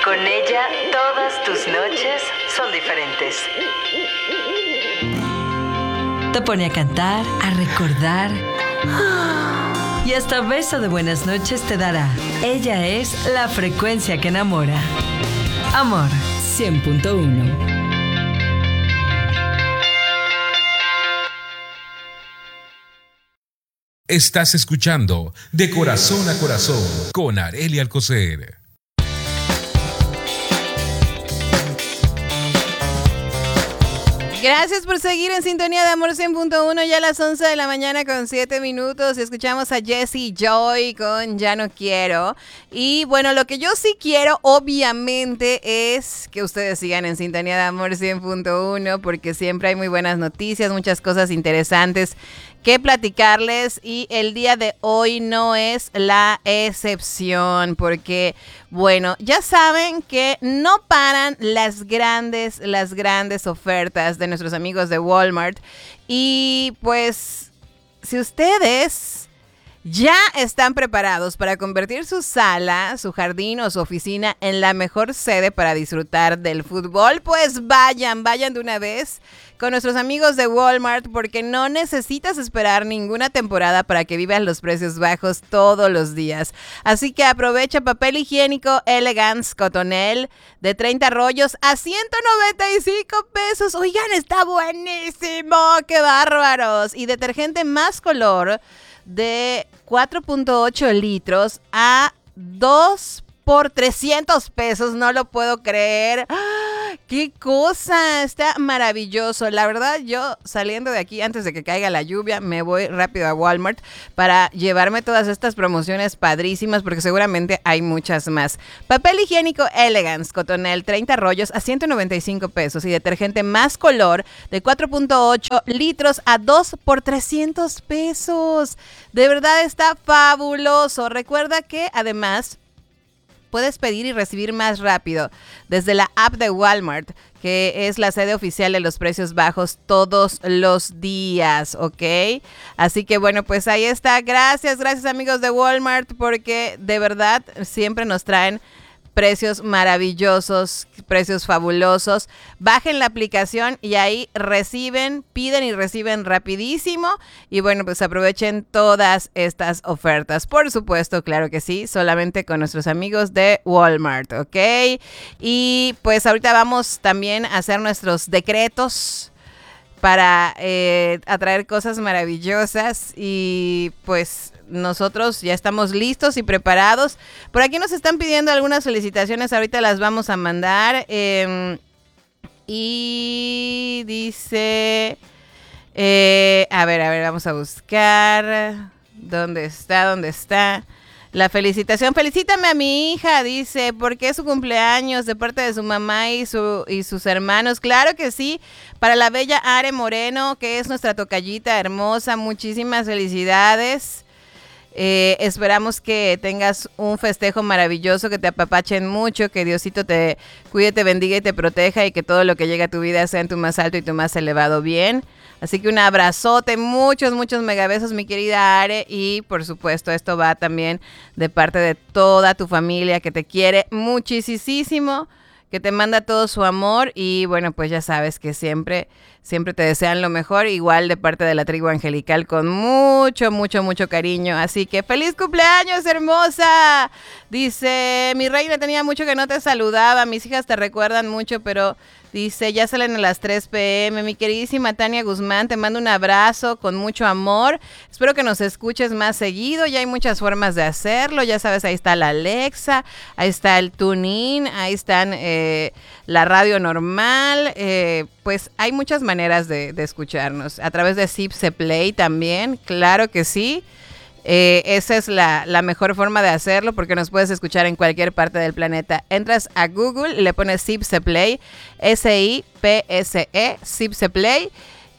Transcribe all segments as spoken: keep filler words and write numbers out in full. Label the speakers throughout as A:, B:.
A: Con ella, todas tus noches son diferentes. Te pone a cantar, a recordar y hasta beso de buenas noches te dará. Ella es la frecuencia que enamora. Amor cien punto uno.
B: Estás escuchando De Corazón a Corazón con Arely Alcocer.
C: Gracias por seguir en sintonía de Amor cien punto uno, ya a las once de la mañana con siete minutos. Escuchamos a Jessie Joy con Ya No Quiero. Y bueno, lo que yo sí quiero, obviamente, es que ustedes sigan en sintonía de Amor cien punto uno, porque siempre hay muy buenas noticias, muchas cosas interesantes que platicarles, y el día de hoy no es la excepción, porque, bueno, ya saben que no paran las grandes, las grandes ofertas de nuestros amigos de Walmart, y pues, si ustedes ya están preparados para convertir su sala, su jardín o su oficina en la mejor sede para disfrutar del fútbol, pues vayan, vayan de una vez con nuestros amigos de Walmart, porque no necesitas esperar ninguna temporada para que vivas los precios bajos todos los días. Así que aprovecha papel higiénico Elegance Cotonel de treinta rollos a ciento noventa y cinco pesos. Oigan, está buenísimo, qué bárbaros. Y detergente Más Color de cuatro punto ocho litros a dos por trescientos pesos. No lo puedo creer. ¡Ah! ¡Qué cosa! Está maravilloso. La verdad, yo saliendo de aquí antes de que caiga la lluvia, me voy rápido a Walmart para llevarme todas estas promociones padrísimas, porque seguramente hay muchas más. Papel higiénico Elegance Cotonel, treinta rollos a ciento noventa y cinco pesos. Y detergente Más Color de cuatro punto ocho litros a dos por trescientos pesos. De verdad está fabuloso. Recuerda que además puedes pedir y recibir más rápido desde la app de Walmart, que es la sede oficial de los precios bajos todos los días, ¿ok? Así que bueno, pues ahí está. Gracias, gracias amigos de Walmart, porque de verdad siempre nos traen precios maravillosos, precios fabulosos. Bajen la aplicación y ahí reciben, piden y reciben rapidísimo. Y bueno, pues aprovechen todas estas ofertas. Por supuesto, claro que sí, solamente con nuestros amigos de Walmart, ¿ok? Y pues ahorita vamos también a hacer nuestros decretos para eh, atraer cosas maravillosas, y pues nosotros ya estamos listos y preparados. Por aquí nos están pidiendo algunas felicitaciones, ahorita las vamos a mandar. Eh, y dice, eh, a ver, a ver, vamos a buscar. ¿Dónde está? ¿Dónde está? La felicitación. Felicítame a mi hija, dice, porque es su cumpleaños de parte de su mamá y, su, y sus hermanos. Claro que sí, para la bella Are Moreno, que es nuestra tocallita hermosa. Muchísimas felicidades. Eh, esperamos que tengas un festejo maravilloso, que te apapachen mucho, que Diosito te cuide, te bendiga y te proteja, y que todo lo que llegue a tu vida sea en tu más alto y tu más elevado bien. Así que un abrazote, muchos, muchos megabesos, mi querida Are, y por supuesto esto va también de parte de toda tu familia, que te quiere muchísimo, que te manda todo su amor, y bueno, pues ya sabes que siempre, siempre te desean lo mejor, igual de parte de la tribu angelical, con mucho, mucho, mucho cariño. Así que ¡feliz cumpleaños, hermosa! Dice, mi reina, tenía mucho que no te saludaba, mis hijas te recuerdan mucho, pero dice, ya salen a las tres pe-eme. Mi queridísima Tania Guzmán, te mando un abrazo con mucho amor. Espero que nos escuches más seguido. Ya hay muchas formas de hacerlo. Ya sabes, ahí está la Alexa, ahí está el TuneIn, ahí están eh, la radio normal. Eh, pues hay muchas maneras de, de escucharnos. A través de Zipse Play también, claro que sí. Eh, esa es la, la mejor forma de hacerlo, porque nos puedes escuchar en cualquier parte del planeta. Entras a Google y le pones Zipse Play, S I P S E, Zipse Play,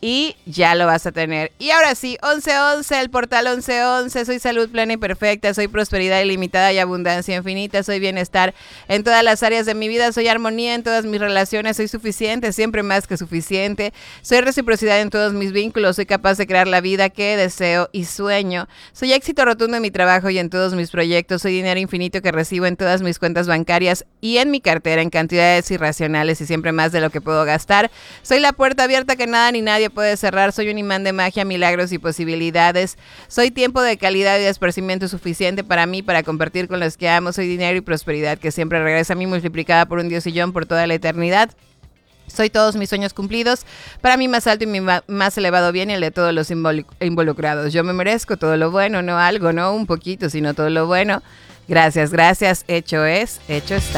C: y ya lo vas a tener. Y ahora sí, once once, el portal once once, soy salud plena y perfecta, soy prosperidad ilimitada y abundancia infinita, soy bienestar en todas las áreas de mi vida, soy armonía en todas mis relaciones, soy suficiente, siempre más que suficiente, soy reciprocidad en todos mis vínculos, soy capaz de crear la vida que deseo y sueño, soy éxito rotundo en mi trabajo y en todos mis proyectos, soy dinero infinito que recibo en todas mis cuentas bancarias y en mi cartera en cantidades irracionales y siempre más de lo que puedo gastar, soy la puerta abierta que nada ni nadie puede cerrar, soy un imán de magia, milagros y posibilidades, soy tiempo de calidad y de esparcimiento suficiente para mí, para compartir con los que amo, soy dinero y prosperidad que siempre regresa a mí multiplicada por un diosillón por toda la eternidad. Soy todos mis sueños cumplidos, para mí más alto y mi ma- más elevado bien y el de todos los involu- involucrados. Yo me merezco todo lo bueno, no algo, no un poquito, sino todo lo bueno. Gracias, gracias, hecho es, hecho está.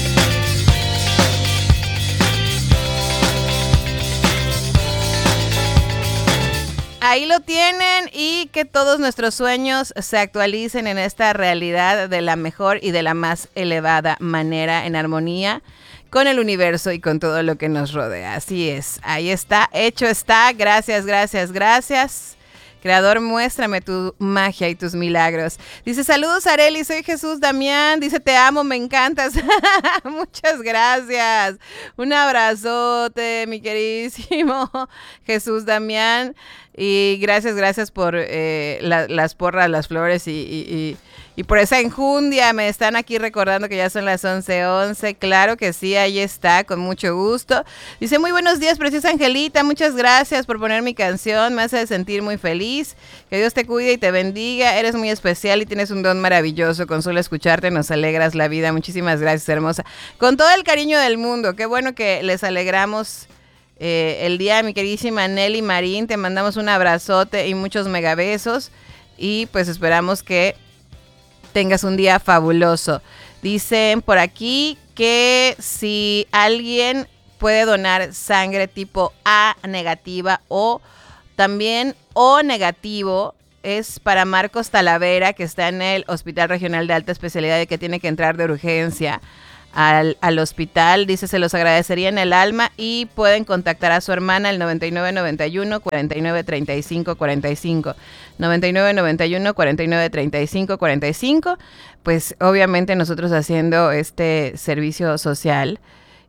C: Ahí lo tienen y que todos nuestros sueños se actualicen en esta realidad de la mejor y de la más elevada manera, en armonía con el universo y con todo lo que nos rodea. Así es, ahí está, hecho está. Gracias, gracias, gracias. Creador, muéstrame tu magia y tus milagros. Dice, saludos Arely, soy Jesús Damián. Dice, te amo, me encantas. Muchas gracias. Un abrazote, mi queridísimo Jesús Damián. Y gracias, gracias por eh, la, las porras, las flores y, y, y, y por esa enjundia. Me están aquí recordando que ya son las once once. Claro que sí, ahí está, con mucho gusto. Dice, muy buenos días, preciosa Angelita. Muchas gracias por poner mi canción. Me hace sentir muy feliz. Que Dios te cuide y te bendiga. Eres muy especial y tienes un don maravilloso. Con solo escucharte nos alegras la vida. Muchísimas gracias, hermosa. Con todo el cariño del mundo. Qué bueno que les alegramos Eh, el día, mi queridísima Nelly Marín, te mandamos un abrazote y muchos megabesos y pues esperamos que tengas un día fabuloso. Dicen por aquí que si alguien puede donar sangre tipo A negativa o también O negativo, es para Marcos Talavera, que está en el Hospital Regional de Alta Especialidad y que tiene que entrar de urgencia Al, al hospital. Dice, se los agradecería en el alma y pueden contactar a su hermana al noventa y nueve noventa y uno cuarenta y nueve treinta y cinco cuarenta y cinco noventa y nueve noventa y uno cuarenta y nueve treinta y cinco cuarenta y cinco. Pues obviamente nosotros haciendo este servicio social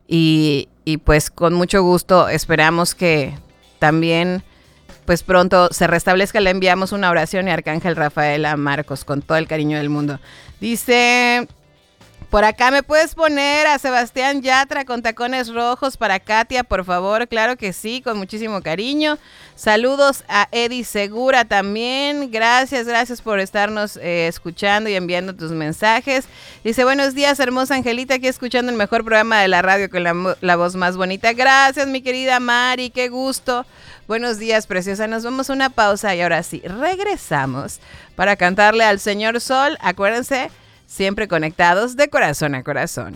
C: y, y pues con mucho gusto esperamos que también pues pronto se restablezca. Le enviamos una oración y Arcángel Rafael a Marcos con todo el cariño del mundo. Dice, por acá me puedes poner a Sebastián Yatra con tacones rojos para Katia, por favor. Claro que sí, con muchísimo cariño. Saludos a Eddie Segura también. Gracias, gracias por estarnos eh, escuchando y enviando tus mensajes. Dice, buenos días, hermosa Angelita, aquí escuchando el mejor programa de la radio con la, la voz más bonita. Gracias, mi querida Mari, qué gusto. Buenos días, preciosa. Nos vamos a una pausa y ahora sí, regresamos para cantarle al Señor Sol. Acuérdense, siempre conectados de corazón a corazón.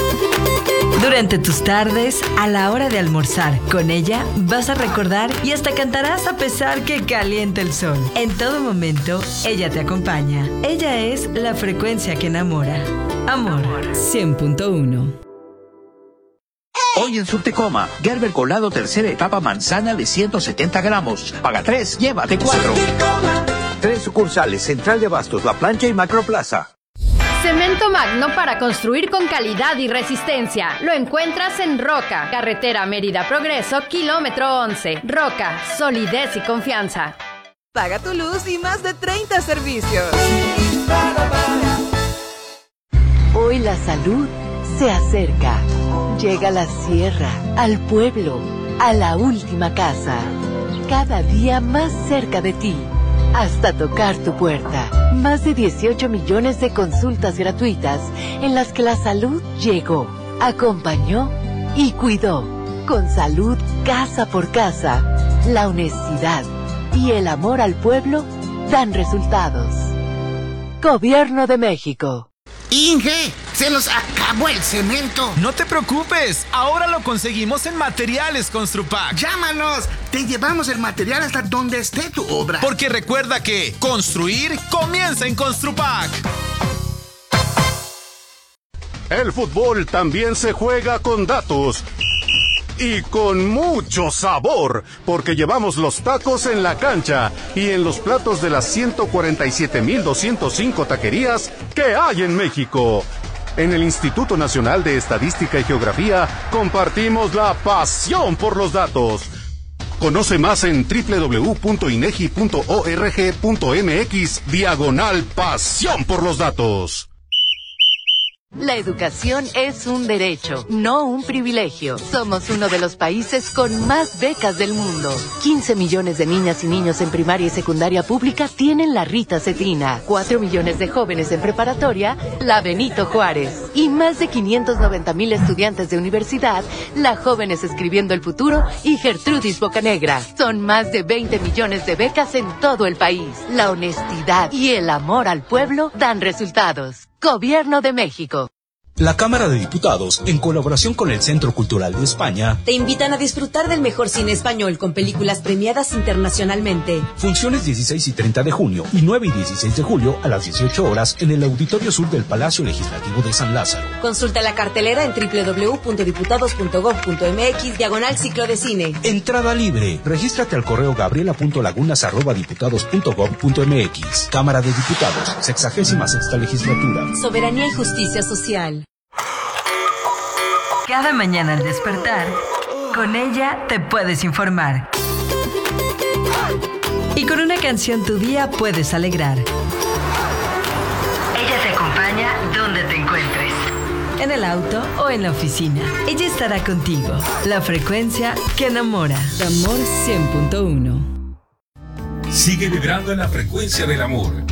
A: Durante tus tardes, a la hora de almorzar, con ella vas a recordar y hasta cantarás a pesar que caliente el sol. En todo momento, ella te acompaña. Ella es la frecuencia que enamora. Amor, cien punto uno.
D: Hoy en Surtecoma, Gerber Colado tercera etapa manzana de ciento setenta gramos. Paga tres, llévate cuatro. Tres sucursales, Central de Abastos, La Plancha y Macroplaza.
E: Cemento Magno para construir con calidad y resistencia. Lo encuentras en Roca, carretera Mérida Progreso, kilómetro once. Roca, solidez y confianza.
C: Paga tu luz y más de treinta servicios.
F: Hoy la salud se acerca. Llega a la sierra, al pueblo, a la última casa. Cada día más cerca de ti. Hasta tocar tu puerta. Más de dieciocho millones de consultas gratuitas en las que la salud llegó, acompañó y cuidó. Con salud casa por casa, la honestidad y el amor al pueblo dan resultados. Gobierno de México.
G: Inge, se nos acabó el cemento.
H: No te preocupes, ahora lo conseguimos en Materiales Construpac.
G: Llámanos, te llevamos el material hasta donde esté tu obra.
H: Porque recuerda que construir comienza en Construpac.
I: El fútbol también se juega con datos. y con mucho sabor, porque llevamos los tacos en la cancha y en los platos de las ciento cuarenta y siete mil doscientos cinco taquerías que hay en México. En el Instituto Nacional de Estadística y Geografía compartimos la pasión por los datos. Conoce más en doble u doble u doble u punto inegi punto org punto mx diagonal pasión por los datos.
F: La educación es un derecho, no un privilegio. Somos uno de los países con más becas del mundo. quince millones de niñas y niños en primaria y secundaria pública tienen la Rita Cetrina. cuatro millones de jóvenes en preparatoria, la Benito Juárez. Y más de quinientos noventa mil estudiantes de universidad, la Jóvenes Escribiendo el Futuro y Gertrudis Bocanegra. Son más de veinte millones de becas en todo el país. La honestidad y el amor al pueblo dan resultados. Gobierno de México.
J: La Cámara de Diputados, en colaboración con el Centro Cultural de España,
K: te invitan a disfrutar del mejor cine español con películas premiadas internacionalmente.
J: Funciones dieciséis y treinta de junio y nueve y dieciséis de julio a las dieciocho horas en el Auditorio Sur del Palacio Legislativo de San Lázaro.
K: Consulta la cartelera en doble u doble u doble u punto diputados punto gob punto mx diagonal ciclo de cine.
J: Entrada libre. Regístrate al correo gabriela punto lagunas arroba diputados punto gob punto mx. Cámara de Diputados, sexagésima sexta legislatura.
K: Soberanía y justicia social.
A: Cada mañana al despertar, con ella te puedes informar. Y con una canción tu día puedes alegrar. Ella te acompaña donde te encuentres. En el auto o en la oficina. Ella estará contigo. La frecuencia que enamora. Amor cien punto uno.
B: Sigue vibrando en la frecuencia del amor.